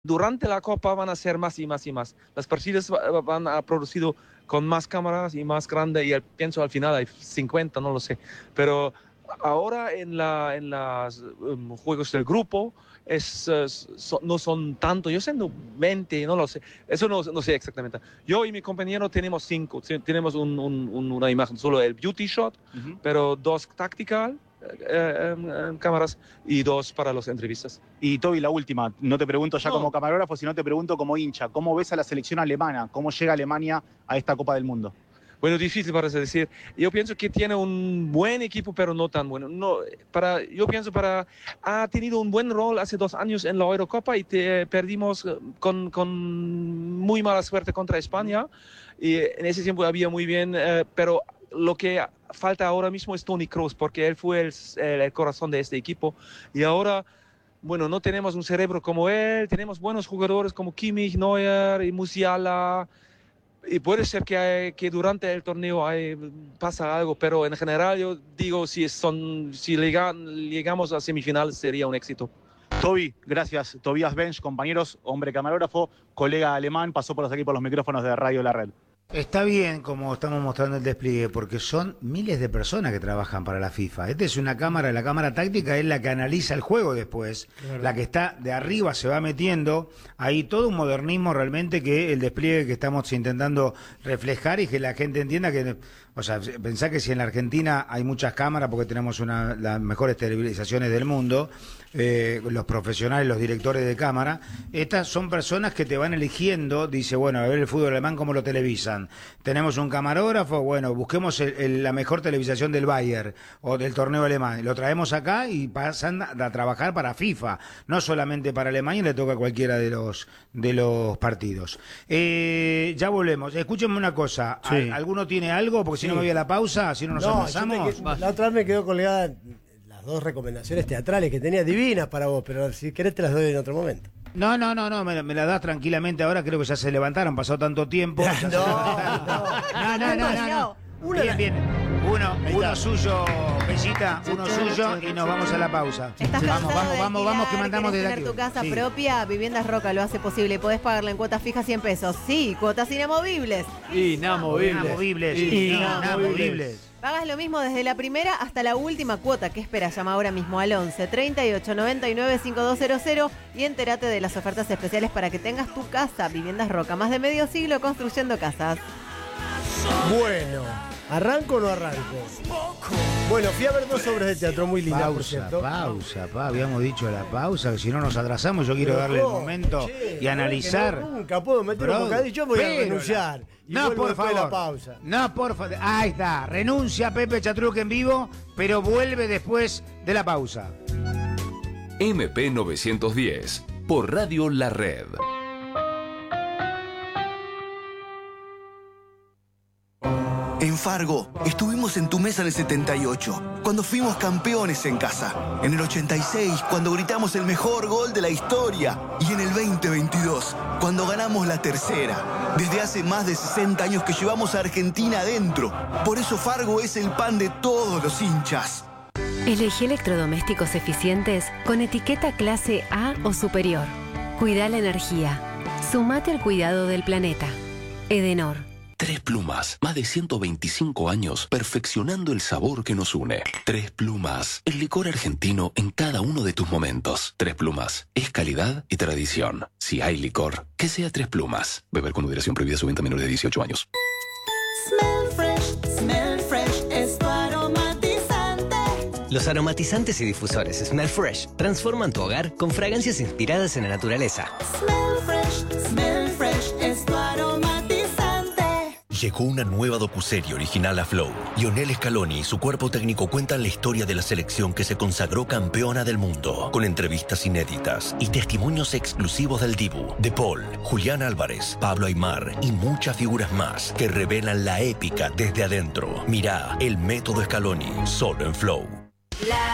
Durante la Copa van a ser más y más y más. Las partidas van a producir con más cámaras y más grande, y pienso al final hay 50, no lo sé. Pero ahora en los juegos del grupo no son tanto, yo sé 20, no lo sé. Eso no sé exactamente. Yo y mi compañero tenemos 5, tenemos una imagen, solo el beauty shot, pero 2 tactical, cámaras, y 2 para las entrevistas. Y Toby, la última, no te pregunto ya como camarógrafo, sino te pregunto como hincha, ¿cómo ves a la selección alemana? ¿Cómo llega Alemania a esta Copa del Mundo? Bueno, difícil para decir. Yo pienso que tiene un buen equipo, pero no tan bueno. Ha tenido un buen rol hace 2 años en la Eurocopa y perdimos con muy mala suerte contra España. Y en ese tiempo había muy bien, pero lo que falta ahora mismo es Toni Kroos, porque él fue el corazón de este equipo. Y ahora, bueno, no tenemos un cerebro como él, tenemos buenos jugadores como Kimmich, Neuer y Musiala. Y puede ser que durante el torneo pasa algo, pero en general yo digo, si llegamos a semifinales sería un éxito. Toby, gracias. Tobias Bench, compañeros, hombre camarógrafo, colega alemán, pasó por aquí por los micrófonos de Radio La Red. Está bien como estamos mostrando el despliegue, porque son miles de personas que trabajan para la FIFA. Esta es una cámara, la cámara táctica es la que analiza el juego después, claro. La que está de arriba se va metiendo, hay todo un modernismo realmente que el despliegue que estamos intentando reflejar y que la gente entienda que, o sea, pensá que si en la Argentina hay muchas cámaras porque tenemos las mejores televisaciones del mundo, los profesionales, los directores de cámara, estas son personas que te van eligiendo, dice, bueno, a ver el fútbol alemán cómo lo televisan. Tenemos un camarógrafo, bueno, busquemos la mejor televisación del Bayern o del torneo alemán, lo traemos acá y pasan a trabajar para FIFA, no solamente para Alemania, le toca a cualquiera de los partidos. Ya volvemos, escúchenme una cosa, sí. ¿Alguno tiene algo? Porque si no me voy a la pausa, si no nos avanzamos. La otra vez me quedó colgada las 2 recomendaciones teatrales que tenía divinas para vos, pero si querés te las doy en otro momento. No, me la das tranquilamente ahora, creo que ya se levantaron, pasó tanto tiempo. No. Bien. Uno suyo, Bellita, uno suyo y nos vamos a la pausa. Vamos, que mandamos desde aquí. Tu casa propia, Viviendas Roca lo hace posible. Podés pagarla en cuotas fijas 100 pesos. Sí, cuotas inamovibles. Inamovibles. Pagas lo mismo desde la primera hasta la última cuota. ¿Qué esperas? Llama ahora mismo al 11 38 99 5200 y entérate de las ofertas especiales para que tengas tu casa. Viviendas Roca, más de medio siglo construyendo casas. Bueno, ¿arranco o no arranco? Bueno, fui a ver 2 obras de teatro muy lindas, por cierto. Habíamos dicho la pausa, que si no nos atrasamos, yo quiero darle el momento y analizar. Nunca puedo meter un bocadillo, yo voy a renunciar. No, por favor. La pausa. No, por favor. Ahí está, renuncia Pepe Chatruc en vivo, pero vuelve después de la pausa. MP 910, por Radio La Red. En Fargo, estuvimos en tu mesa en el 78, cuando fuimos campeones en casa. En el 86, cuando gritamos el mejor gol de la historia. Y en el 2022, cuando ganamos la tercera. Desde hace más de 60 años que llevamos a Argentina adentro. Por eso Fargo es el pan de todos los hinchas. Elegí electrodomésticos eficientes con etiqueta clase A o superior. Cuida la energía. Sumate al cuidado del planeta. Edenor. 3 Plumas, más de 125 años perfeccionando el sabor que nos une. 3 Plumas, el licor argentino en cada uno de tus momentos. 3 Plumas, es calidad y tradición. Si hay licor, que sea 3 Plumas. Beber con moderación, prohibida su venta a menores de 18 años. Smell fresh es tu aromatizante. Los aromatizantes y difusores Smell Fresh transforman tu hogar con fragancias inspiradas en la naturaleza. Smell fresh es tu aromatizante. Llegó una nueva docuserie original a Flow. Lionel Scaloni y su cuerpo técnico cuentan la historia de la selección que se consagró campeona del mundo, con entrevistas inéditas y testimonios exclusivos del Dibu, De Paul, Julián Álvarez, Pablo Aimar y muchas figuras más que revelan la épica desde adentro. Mirá El Método Scaloni, solo en Flow.